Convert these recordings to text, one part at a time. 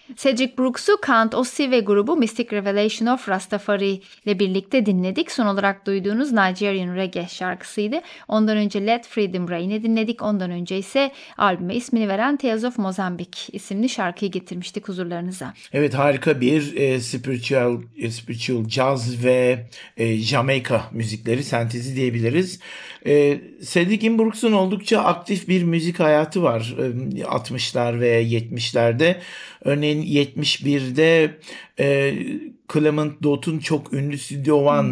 Cedric Brooks'u Count Ossie ve grubu Mystic Revelation of Rastafari ile birlikte dinledik. Son olarak duyduğunuz Nigerian Reggae şarkısıydı. Ondan önce Let Freedom Reign'i dinledik. Ondan önce ise albüme ismini veren Tales of Mozambique isimli şarkıyı getirmiştik huzurlarınıza. Evet, harika bir spiritual jazz ve Jamaica müzikleri sentezi diyebiliriz. Cedric Brooks'un oldukça aktif bir müzik hayatı var 60'lar ve 70'lerde. Örneğin 71'de Clement Dott'un çok ünlü Studio One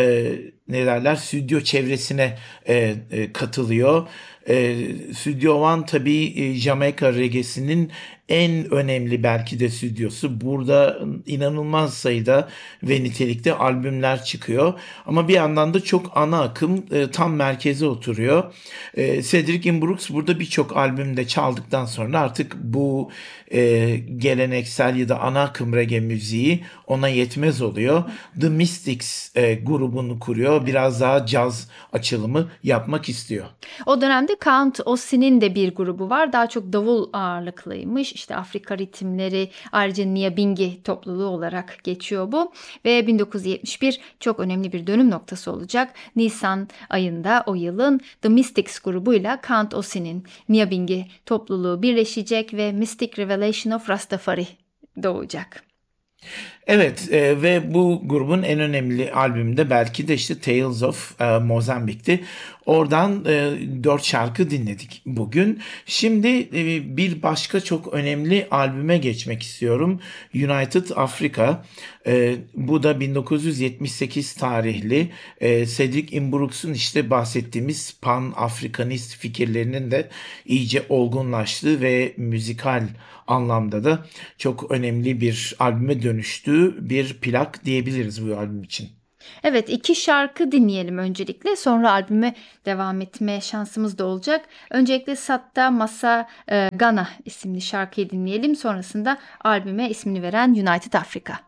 stüdyo çevresine katılıyor. Studio One tabii Jamaica reggae'sinin en önemli belki de stüdyosu. Burada inanılmaz sayıda ve nitelikte albümler çıkıyor. Ama bir yandan da çok ana akım tam merkeze oturuyor. Cedric Brooks burada birçok albümde çaldıktan sonra artık bu geleneksel ya da ana akım reggae müziği ona yetmez oluyor. The Mystics grubunu kuruyor. Biraz daha caz açılımı yapmak istiyor. O dönemde Count Ossie'nin de bir grubu var. Daha çok davul ağırlıklıymış. İşte Afrika ritimleri, ayrıca Nyabingi topluluğu olarak geçiyor bu. Ve 1971 çok önemli bir dönüm noktası olacak. Nisan ayında o yılın The Mystics grubuyla Count Ossie'nin Nyabingi topluluğu birleşecek ve Mystic Revelation of Rastafari doğacak. Evet ve bu grubun en önemli albümü de belki de işte Tales of Mozambique'ti. Oradan 4 şarkı dinledik bugün. Şimdi bir başka çok önemli albüme geçmek istiyorum. United Africa. Bu da 1978 tarihli. Cedric Brooks'un işte bahsettiğimiz Pan-Afrikanist fikirlerinin de iyice olgunlaştığı ve müzikal anlamda da çok önemli bir albüme dönüştüğü bir plak diyebiliriz bu albüm için. Evet, 2 şarkı dinleyelim öncelikle. Sonra albüme devam etme şansımız da olacak. Öncelikle Satta Massa Ghana isimli şarkıyı dinleyelim. Sonrasında albüme ismini veren United Africa.